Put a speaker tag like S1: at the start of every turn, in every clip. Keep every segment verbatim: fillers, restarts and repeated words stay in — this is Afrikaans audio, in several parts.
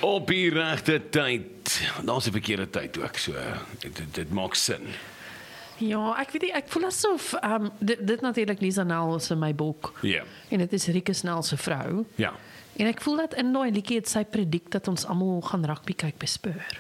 S1: Op die regte tyd. Daar's 'n verkeerde tyd ook, so dit, dit, dit maak sin.
S2: Ja, ek weet nie, ek voel asof um, dit, dit natuurlik Lisa Nel is in my boek.
S1: Ja. Yeah.
S2: En dit is Rieke Snell se vrou.
S1: Ja.
S2: En ek voel dat in daai liedjie het sy predik dat ons almal gaan rugby kyk by Spur.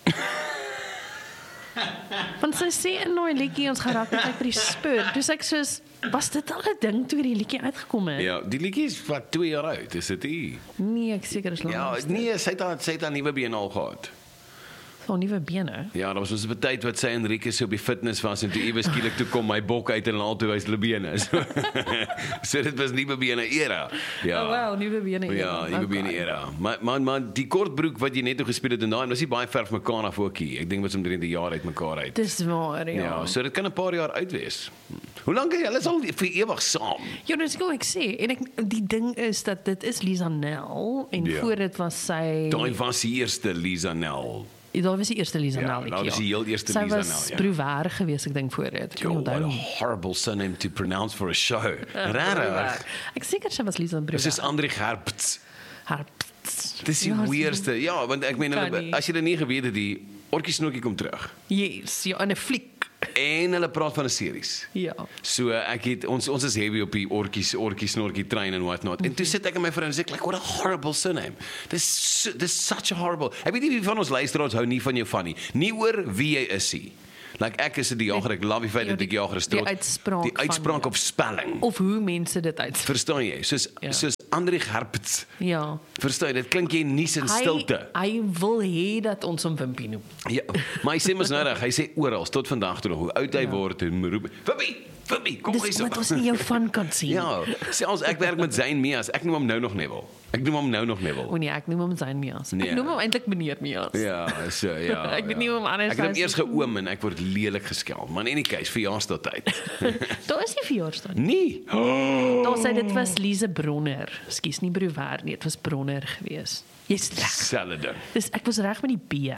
S2: Want sy sê in daai liedjie ons gaan rugby kyk by die Spur. Dus ek soos, was dit al 'n ding toe die liedjie uitgekom het?
S1: Ja, die liedjie is wat twee jaar oud, is dit nie?
S2: Nee, ek seker is
S1: Ja,
S2: langer.
S1: nee, sy het haar sy het haar nuwe been al gehad.
S2: So nuwe bene.
S1: Ja, daar was ons 'n tyd wat sy en Rieke so op die fitness was en toe ewe skielik toe kom my bok uit en laat toe wys hulle bene. So, so dit was nuwe bene era. Ja.
S2: Oh wow, nuwe bene era.
S1: Ja, nuwe bene
S2: Okay.
S1: era. Maar maar maar die kortbroek wat jy net nog gespeel het en daai was nie baie ver van mekaar af ook hier. Ek dink wat omtrent 'n jaar uit mekaar uit.
S2: Dis waar, ja.
S1: Ja, so dit kan 'n paar jaar oud wees. Hoe lank is hulle is al vir ewig saam?
S2: Ja, dis hoe ek sê. En ek, die ding is dat dit is Lisa Nel en
S1: Ja.
S2: voor dit was sy
S1: Daai was die eerste Lisa Nel.
S2: Daar was die eerste Lisa
S1: Ja,
S2: Nel.
S1: daar was die heel eerste
S2: sy
S1: Lisa
S2: was
S1: Nel, ja.
S2: Bruwaar geweest, ek dink voor dit. Ek kan
S1: Jo,
S2: nie
S1: what a
S2: onthou nie.
S1: horrible surname to pronounce for a show. Rarig.
S2: Ek seker sy was Lisa
S1: Dis is
S2: Bruwaar.
S1: Andri Gerbts.
S2: Haar.
S1: Dis die
S2: Ja,
S1: weirdste. Ja, want ek meen
S2: Kan
S1: hulle,
S2: nie.
S1: as jy dit nie geweet het, die Orkie Snorkie kom terug.
S2: Yes, ja, in 'n fliek.
S1: En hulle praat van 'n series.
S2: Ja.
S1: So ek het ons ons is heavy op die orkies orkie snorkie trein en what not. En toe sit ek in my vrou en sê ek like what a horrible surname. This so, this such a horrible. Ek weet nie wie van ons luisteraars hou nie van jou van nie. Nie oor wie jy is nie. Like ek is 'n die jager, ek love die feit
S2: Ja,
S1: dat ek
S2: die-
S1: jager is.
S2: die uitspraak
S1: Die uitspraak
S2: van-
S1: of spelling.
S2: Of hoe mense dit uitspreek.
S1: Verstaan jy? Soos
S2: Ja.
S1: soos Andri Gerbts.
S2: Ja.
S1: Verstaan jy? Dit klink jy nie in stilte.
S2: Hy, hy wil hê dat ons hom Wimpie noem.
S1: Ja, maar hy sê mos nou reg, hy sê oral tot vandag toe nog hoe oud hy
S2: Ja.
S1: word en roep, "Wimpie, Wimpie, kom
S2: Dis
S1: hier
S2: wat ons nie jou van kan sien.
S1: Ja, selfs ek werk met Zayn Mias. Ek noem hom nou nog Neville. Ek noem hom nou nog Neville.
S2: O nee, ek noem hom Zayn Mias.
S1: Nee.
S2: Ek noem hom eintlik meneer Mias.
S1: Ja, so ja.
S2: Ek weet
S1: ja.
S2: nie hoe om anders
S1: Ek het hom
S2: te
S1: eers
S2: sê.
S1: geoom en ek word lelik geskel. Maar in any case, verjaarsdagtyd.
S2: Daar is nie verjaarsdag.
S1: Nee. Oh,
S2: Daar sê dit was Lise Bronner. Ekskuus, nie Bruwaar nie, dit was Bronner geweest. Jy's reg.
S1: Selfde.
S2: Dis ek was reg met die B.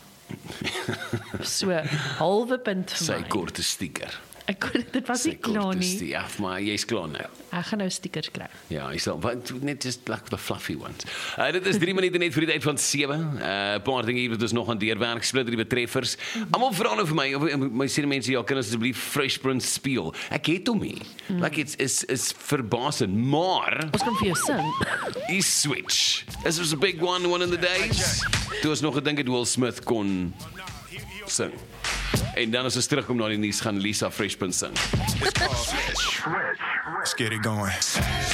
S2: So halwe punt vir
S1: Sy
S2: my.
S1: korte sticker.
S2: Ek kon dit was
S1: Sy
S2: nie klaar
S1: korte
S2: nie.
S1: sticker. Ja, maar jy's klaar nou.
S2: Ek gaan nou stickers kry.
S1: Ja, hy sê wat net just like the fluffy ones. Uh, dit is drie minute net vir die tyd van sewe. 'n uh, Paar dinge hier wat ons nog aan deurwerk, split die betreffers. Almal vra nou vir my of my sê mense ja, kan asseblief Fresh Prince speel. Ek het hom nie. Mm. Like it's is is verbasend, maar
S2: Ons kan vir jou sing.
S1: die switch. This was a big one one in the days. Toe was nog gedink het Will Smith kon sing. En dan as ons terugkom na die nuus gaan Lisa Fresh Prince sing.
S3: Let's get it going.